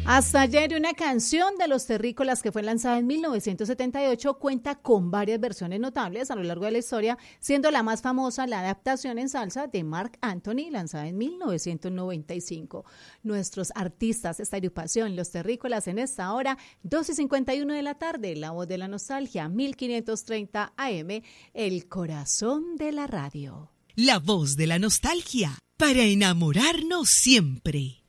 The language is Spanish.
Hasta ayer, una canción de Los Terrícolas que fue lanzada en 1978 cuenta con varias versiones notables a lo largo de la historia, siendo la más famosa la adaptación en salsa de Marc Anthony, lanzada en 1995. Nuestros artistas, esta agrupación, Los Terrícolas, en esta hora, 2:51 de la tarde, La Voz de la Nostalgia, 1530 AM, el corazón de la radio. La Voz de la Nostalgia, para enamorarnos siempre.